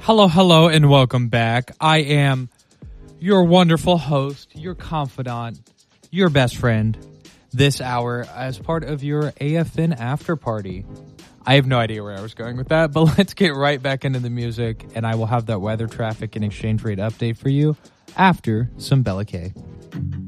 Hello, hello, and welcome back. I am your wonderful host, your confidant, your best friend this hour as part of your AFN after party. I have no idea where I was going with that, but let's get right back into the music, and I will have that weather, traffic, and exchange rate update for you after some Bella K.